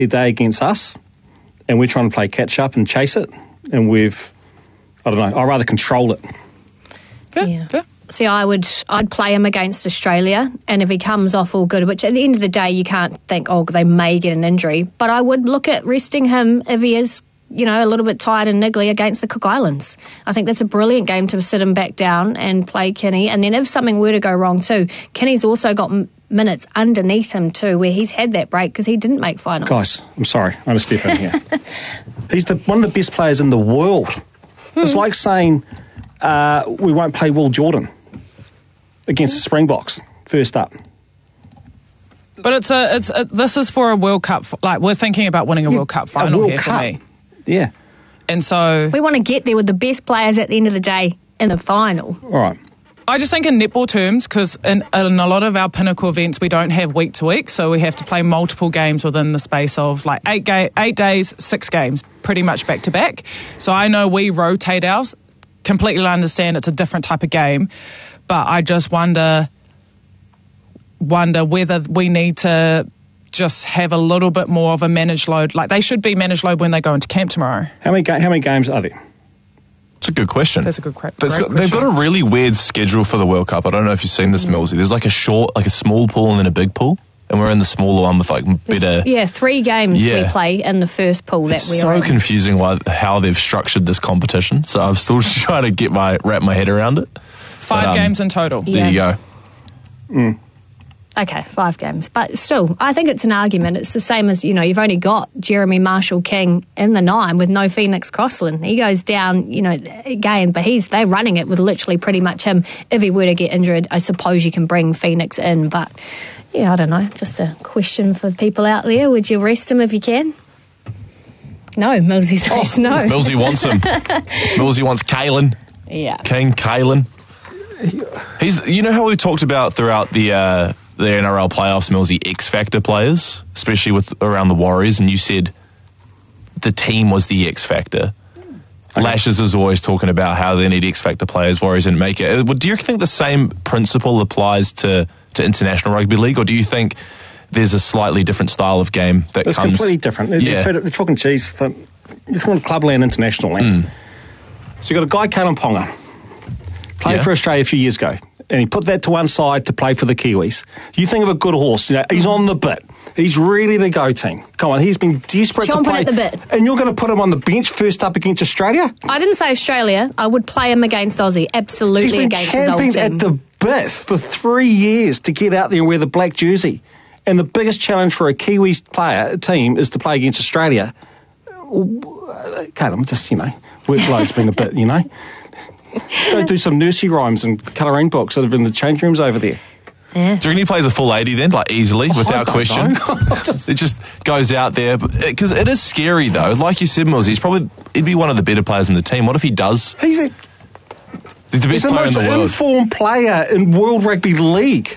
day against us, and we're trying to play catch up and chase it, and I don't know, I'd rather control it. Fair. See, I'd play him against Australia, and if he comes off all good, which at the end of the day you can't think, they may get an injury, but I would look at resting him if he is, a little bit tired and niggly against the Cook Islands. I think that's a brilliant game to sit him back down and play Kenny, and then if something were to go wrong too, Kenny's also got minutes underneath him too, where he's had that break because he didn't make finals. Guys, I'm sorry, I'm going to step in here. He's one of the best players in the world. It's like saying we won't play Will Jordan against the Springboks first up. But this is for a World Cup. Like, we're thinking about winning a World Cup final here for me. Yeah. And so we want to get there with the best players at the end of the day in the final. All right. I just think in netball terms, because in a lot of our pinnacle events, we don't have week to week, so we have to play multiple games within the space of like 8 days, 6 games, pretty much back to back. So I know we rotate ours. Completely understand it's a different type of game, but I just wonder whether we need to just have a little bit more of a managed load. Like, they should be managed load when they go into camp tomorrow. How many games are there? It's a good question. That's a good question. They've got a really weird schedule for the World Cup. I don't know if you've seen this, Millsy. There's like a small pool and then a big pool, and we're in the smaller one with like better. 3 games we play in the first pool that we're in. It's so confusing how they've structured this competition. So I'm still trying to wrap my head around it. 5 games in total. There you go. Mm. Okay, 5 games. But still, I think it's an argument. It's the same as, you've only got Jeremy Marshall-King in the 9 with no Phoenix Crossland. He goes down, again, but they're running it with literally pretty much him. If he were to get injured, I suppose you can bring Phoenix in. But, I don't know. Just a question for people out there. Would you rest him if you can? No, Millsy says no. Millsy wants him. Millsy wants Kalen. Yeah. King Kalen. He's, how we talked about throughout the NRL playoffs, Millsy, X-Factor players, especially around the Warriors, and you said the team was the X-Factor. Okay. Lashes is always talking about how they need X-Factor players. Warriors didn't make it. Do you think the same principle applies to International Rugby League, or do you think there's a slightly different style of game that it's comes... It's completely different. They're talking cheese. It's called clubland, international land. So you've got a guy, Kalen Ponga, played for Australia a few years ago, and he put that to one side to play for the Kiwis. You think of a good horse, he's on the bit. He's ready to go, team. Come on, he's been desperate to play. At the bit. And you're going to put him on the bench first up against Australia? I didn't say Australia. I would play him against Aussie. Absolutely against his old team. He's been champions at the bit for 3 years to get out there and wear the black jersey. And the biggest challenge for a Kiwis team is to play against Australia. Caleb, just, workload's been a bit, Let's go do some nursery rhymes and colouring books that have in the change rooms over there. Yeah. Do you reckon he plays a full 80 then, like easily, without question? It just goes out there. Because it is scary, though. Like you said, Mills, he'd be one of the better players in the team. What if he does? He's the best player in the world. He's the most informed player in World Rugby League.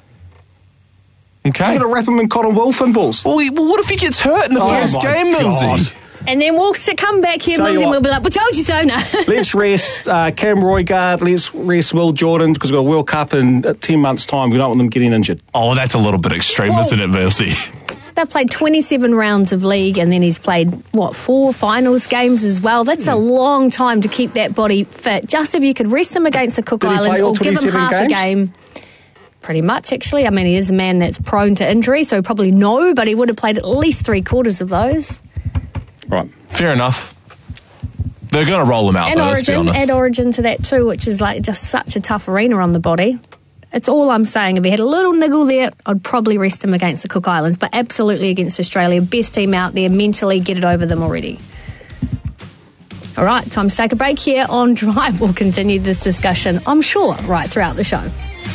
Okay. You're going to wrap him in cotton wool thimbles. Well, what if he gets hurt in the first game, Millsy? And then we'll come back here, Millsy, and we'll be like, we told you so now. Let's rest Cam Roigard, let's rest Will Jordan, because we've got a World Cup in 10 months' time. We don't want them getting injured. Oh, that's a little bit extreme, isn't it, Millsy? They've played 27 rounds of league, and then he's played, 4 finals games as well. That's a long time to keep that body fit. Just if you could rest him against the Cook Islands or give him half a game. Pretty much, actually. I mean, he is a man that's prone to injury, so probably no, but he would have played at least 3/4 of those. Right. Fair enough. They're going to roll them out, and though, let's be honest. Add Origin to that too, which is like just such a tough arena on the body. It's all I'm saying. If he had a little niggle there, I'd probably rest him against the Cook Islands, but absolutely against Australia. Best team out there, mentally get it over them already. All right, time to take a break here on Drive. We'll continue this discussion, I'm sure, right throughout the show.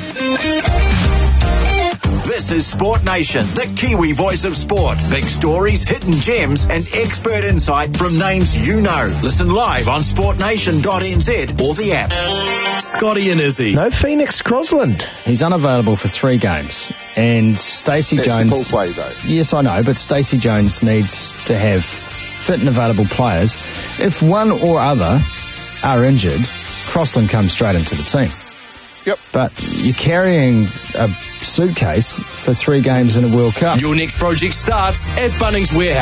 This is Sport Nation, the Kiwi voice of sport. Big stories, hidden gems, and expert insight from names you know. Listen live on sportnation.nz or the app. Scotty and Izzy. No Phoenix Crossland. He's unavailable for 3 games. And Stacey Jones... That's the full play, though. Yes, I know, but Stacey Jones needs to have fit and available players. If one or other are injured, Crossland comes straight into the team. Yep. But you're carrying a suitcase for 3 games in a World Cup. Your next project starts at Bunnings Warehouse.